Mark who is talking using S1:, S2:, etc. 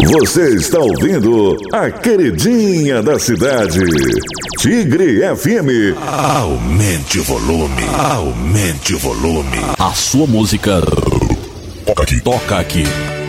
S1: Você está ouvindo a queridinha da cidade, Tigre FM.
S2: Aumente o volume. Aumente o volume.
S3: A sua música toca aqui.